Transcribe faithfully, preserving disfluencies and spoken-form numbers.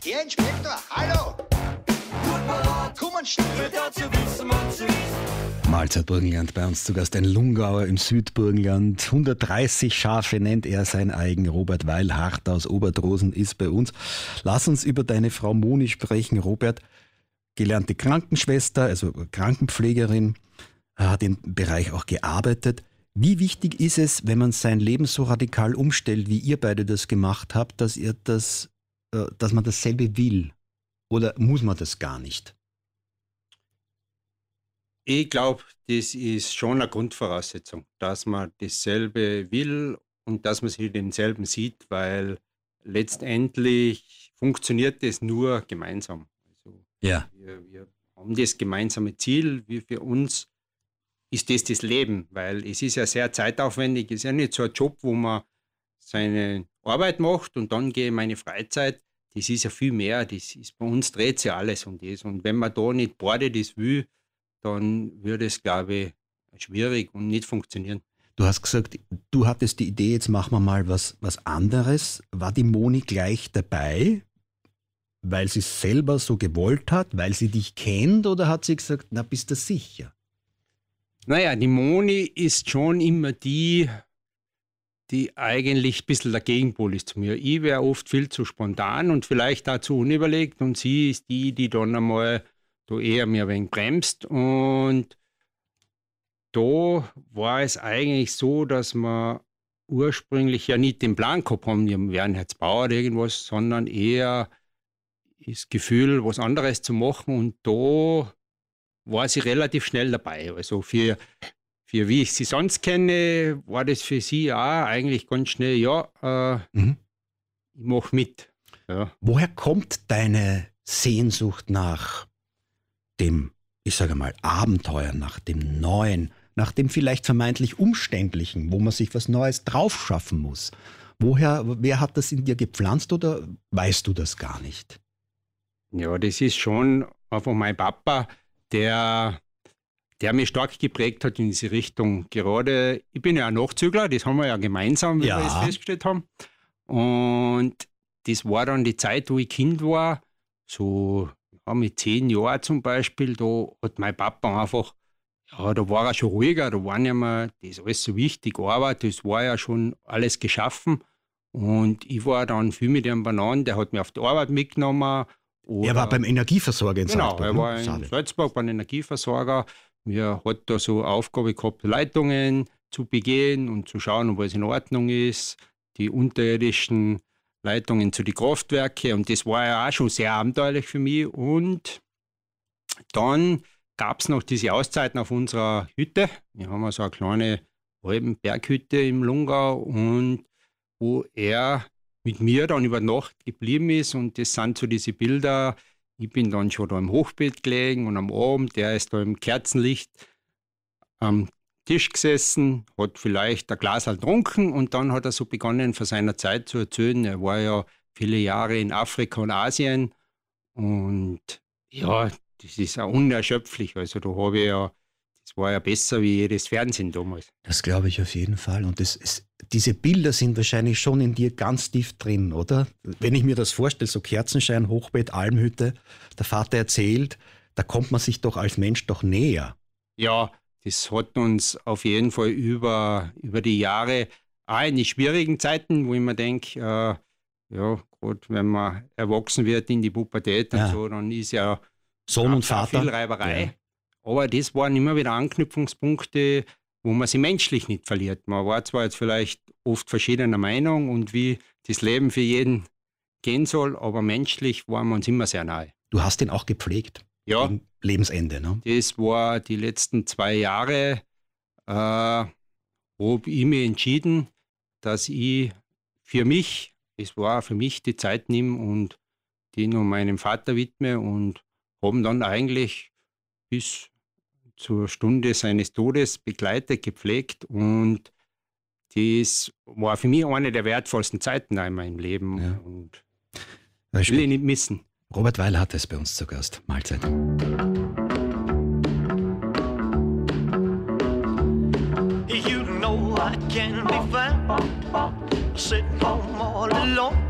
Herr Inspektor, hallo! Kommen schnell dazu wissen, was zu ist. Mahlzeit Burgenland, bei uns zu Gast ein Lungauer im Südburgenland. hundertdreißig Schafe nennt er sein eigen. Robert Weilhardt aus Oberdrosen ist bei uns. Lass uns über deine Frau Moni sprechen. Robert, gelernte Krankenschwester, also Krankenpflegerin, hat im Bereich auch gearbeitet. Wie wichtig ist es, wenn man sein Leben so radikal umstellt, wie ihr beide das gemacht habt, dass ihr das, dass man dasselbe will? Oder muss man das gar nicht? Ich glaube, das ist schon eine Grundvoraussetzung, dass man dasselbe will und dass man sich denselben sieht, weil letztendlich funktioniert das nur gemeinsam. Also ja. wir, wir haben das gemeinsame Ziel, wie für uns ist das das Leben, weil es ist ja sehr zeitaufwendig, es ist ja nicht so ein Job, wo man seine Arbeit macht und dann gehe ich meine Freizeit. Das ist ja viel mehr, das ist, bei uns dreht sich alles um das. Und wenn man da nicht beide das will, dann würde es, glaube ich, schwierig und nicht funktionieren. Du hast gesagt, du hattest die Idee, jetzt machen wir mal was, was anderes. War die Moni gleich dabei, weil sie es selber so gewollt hat, weil sie dich kennt, oder hat sie gesagt, na, bist du sicher? Naja, die Moni ist schon immer die, die eigentlich ein bisschen der Gegenpol ist zu mir. Ich wäre oft viel zu spontan und vielleicht auch zu unüberlegt und sie ist die, die dann einmal da eher mir ein wenig bremst. Und da war es eigentlich so, dass wir ursprünglich ja nicht den Plan gehabt haben, wir werden jetzt Bauer oder irgendwas, sondern eher das Gefühl, was anderes zu machen. Und da war sie relativ schnell dabei. Also für Für wie ich sie sonst kenne, war das für sie auch eigentlich ganz schnell, ja, äh, mhm. ich mache mit. Ja. Woher kommt deine Sehnsucht nach dem, ich sage mal, Abenteuer, nach dem Neuen, nach dem vielleicht vermeintlich Umständlichen, wo man sich was Neues drauf schaffen muss? Woher, wer hat das in dir gepflanzt oder weißt du das gar nicht? Ja, das ist schon einfach mein Papa, der... der mich stark geprägt hat in diese Richtung. Gerade, ich bin ja ein Nachzügler, das haben wir ja gemeinsam, wie ja. wir es festgestellt haben. Und das war dann die Zeit, wo ich Kind war, so ja, mit zehn Jahren zum Beispiel, da hat mein Papa einfach, ja, da war er schon ruhiger, da war nicht mehr das alles so wichtig, Arbeit, das war ja schon alles geschaffen. Und ich war dann viel mit dem Bananen, der hat mich auf die Arbeit mitgenommen. Oder, er war beim Energieversorger in Salzburg. Genau, er war ne? in Salzburg beim Energieversorger. Wir hat da so Aufgabe gehabt, Leitungen zu begehen und zu schauen, ob alles in Ordnung ist, die unterirdischen Leitungen zu den Kraftwerken, und das war ja auch schon sehr abenteuerlich für mich. Und dann gab es noch diese Auszeiten auf unserer Hütte. Wir haben so eine kleine Alpenberghütte im Lungau, und wo er mit mir dann über Nacht geblieben ist, und das sind so diese Bilder. Ich bin dann schon da im Hochbett gelegen und am Abend, der ist da im Kerzenlicht am Tisch gesessen, hat vielleicht ein Glas halt getrunken, und dann hat er so begonnen, von seiner Zeit zu erzählen. Er war ja viele Jahre in Afrika und Asien, und ja, das ist auch unerschöpflich. Also da habe ich ja, das war ja besser wie jedes Fernsehen damals. Das glaube ich auf jeden Fall. Und das ist, diese Bilder sind wahrscheinlich schon in dir ganz tief drin, oder? Wenn ich mir das vorstelle, so Kerzenschein, Hochbett, Almhütte, der Vater erzählt, da kommt man sich doch als Mensch doch näher. Ja, das hat uns auf jeden Fall über, über die Jahre, auch in die schwierigen Zeiten, wo ich mir denke, äh, ja, gerade wenn man erwachsen wird in die Pubertät ja. und so, dann ist ja Sohn und Vater viel Reiberei. Ja. Aber das waren immer wieder Anknüpfungspunkte, wo man sich menschlich nicht verliert. Man war zwar jetzt vielleicht oft verschiedener Meinung und wie das Leben für jeden gehen soll, aber menschlich waren wir uns immer sehr nahe. Du hast ihn auch gepflegt? Ja. Gegen Lebensende, ne? Das war die letzten zwei Jahre, äh, habe ich mich entschieden, dass ich für mich, es war für mich die Zeit nehme und die nur meinem Vater widme, und haben dann eigentlich bis zur Stunde seines Todes begleitet, gepflegt, und das war für mich eine der wertvollsten Zeiten in meinem Leben, ja. Und will ich nicht missen. Robert Weilhardt ist bei uns zu Gast. Mahlzeit. You know I can't be found sitting home all alone.